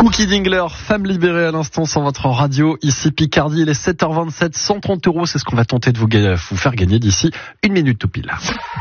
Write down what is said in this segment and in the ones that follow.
Cookie Dingler, femme libérée à l'instant sur votre radio, ici Picardie, il est 7h27, 130 €, c'est ce qu'on va tenter de vous faire gagner d'ici 1 minute tout pile.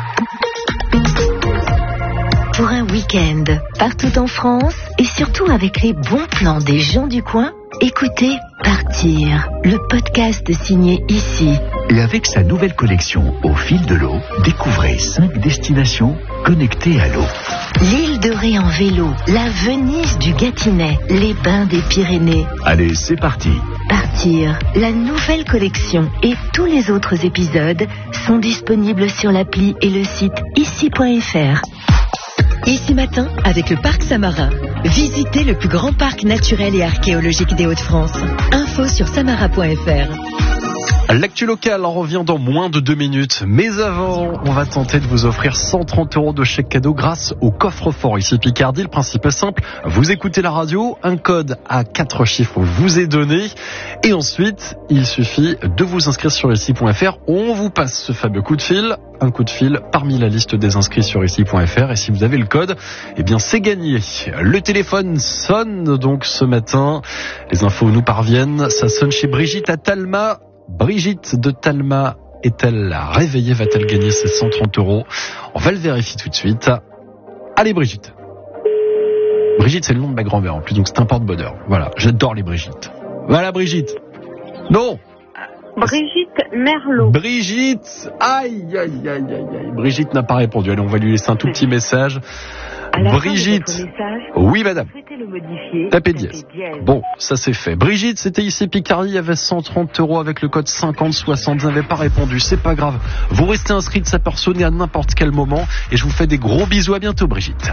Pour un week-end, partout en France, et surtout avec les bons plans des gens du coin, écoutez Partir, le podcast signé ici. Et avec sa nouvelle collection Au fil de l'eau, découvrez 5 destinations connectées à l'eau. L'île de Ré en vélo, la Venise du Gâtinais, les bains des Pyrénées. Allez, c'est parti. Partir, la nouvelle collection et tous les autres épisodes sont disponibles sur l'appli et le site ici.fr. Ici Matin, avec le Parc Samarin. Visitez le plus grand parc naturel et archéologique des Hauts-de-France. Info sur samara.fr. L'actu locale en revient dans moins de 2 minutes. Mais avant, on va tenter de vous offrir 130 € de chèque cadeau grâce au coffre-fort ici Picardie. Le principe est simple, vous écoutez la radio, un code à 4 chiffres vous est donné. Et ensuite, il suffit de vous inscrire sur ici.fr. On vous passe ce fameux coup de fil. Un coup de fil parmi la liste des inscrits sur ici.fr. Et si vous avez le code, eh bien c'est gagné. Le téléphone sonne donc ce matin. Les infos nous parviennent. Ça sonne chez Brigitte à Talma. Brigitte de Talma est-elle réveillée? Va-t-elle gagner ses 130 €? On va le vérifier tout de suite. Allez Brigitte. Brigitte, c'est le nom de ma grand-mère en plus, donc c'est un porte-bonheur. Voilà, j'adore les Brigitte. Voilà Brigitte. Non. Brigitte Merlot. Brigitte. Aïe. Brigitte n'a pas répondu. Allez, on va lui laisser un tout petit message. Brigitte. Oui, madame. Tapez dièse. Bon, ça c'est fait. Brigitte, c'était ici Picardie, il y avait 130 € avec le code 5060. Vous n'avez pas répondu, c'est pas grave. Vous restez inscrite, ça peut sonner à n'importe quel moment. Et je vous fais des gros bisous, à bientôt Brigitte.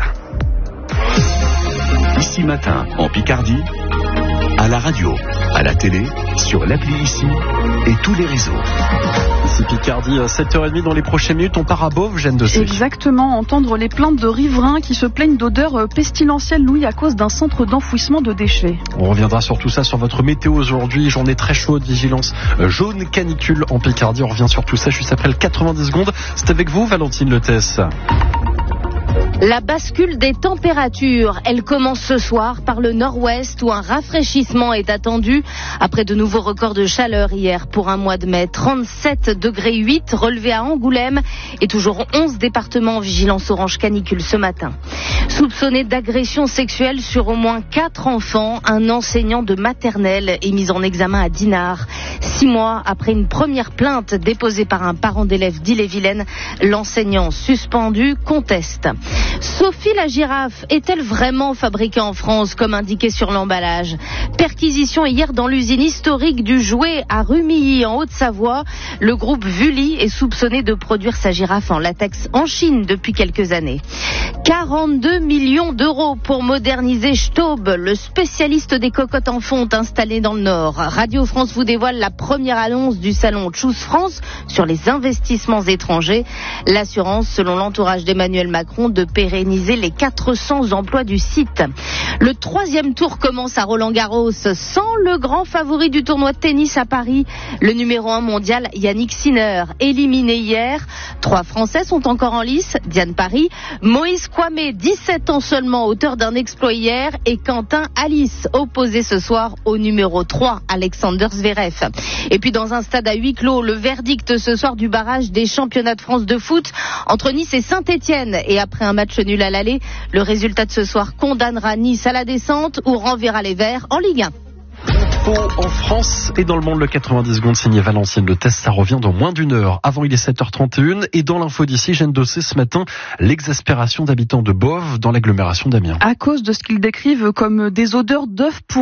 Ici Matin, en Picardie, à la radio, à la télé, sur l'appli Ici et tous les réseaux. Ici Picardie, 7h30 dans les prochaines minutes, on part à Beauvais, Jeanne Dossé. Exactement, entendre les plaintes de riverains qui se plaignent d'odeurs pestilentielles, Louis, à cause d'un centre d'enfouissement de déchets. On reviendra sur tout ça sur votre météo aujourd'hui, journée très chaude, vigilance jaune canicule en Picardie. On revient sur tout ça juste après le 90 secondes. C'est avec vous, Valentine Lettès. La bascule des températures, elle commence ce soir par le nord-ouest où un rafraîchissement est attendu après de nouveaux records de chaleur hier pour un mois de mai. 37,8 degrés relevés à Angoulême et toujours 11 départements en vigilance orange canicule ce matin. Soupçonné d'agression sexuelle sur au moins 4 enfants, un enseignant de maternelle est mis en examen à Dinard. 6 mois après une première plainte déposée par un parent d'élève d'Ille-et-Vilaine, l'enseignant suspendu conteste. Sophie la girafe est-elle vraiment fabriquée en France comme indiqué sur l'emballage? Perquisition hier dans l'usine historique du jouet à Rumilly en Haute-Savoie. Le groupe Vully est soupçonné de produire sa girafe en latex en Chine depuis quelques années. 42 millions d'euros pour moderniser Staub, le spécialiste des cocottes en fonte installé dans le Nord. Radio France vous dévoile la première annonce du salon Choose France sur les investissements étrangers. L'assurance, selon l'entourage d'Emmanuel Macron, de pérenniser les 400 emplois du site. Le 3e tour commence à Roland-Garros sans le grand favori du tournoi de tennis à Paris, le numéro 1 mondial Yannick Sinner, éliminé hier. 3 Français sont encore en lice, Diane Paris, Moïse Kouamé, 17 ans seulement, auteur d'un exploit hier, et Quentin Alice, opposé ce soir au numéro 3, Alexander Zverev. Et puis dans un stade à huis clos, le verdict ce soir du barrage des championnats de France de foot entre Nice et Saint-Etienne. Et après un match nul à l'aller, le résultat de ce soir condamnera Nice à la descente ou renverra les Verts en Ligue 1. En France et dans le monde, le 90 secondes signé Valentine Lettès, ça revient dans moins d'une heure. Avant, il est 7h31 et dans l'info d'ici, Jeanne Dossé ce matin, l'exaspération d'habitants de Beauvais dans l'agglomération d'Amiens. À cause de ce qu'ils décrivent comme des odeurs d'œufs pourris.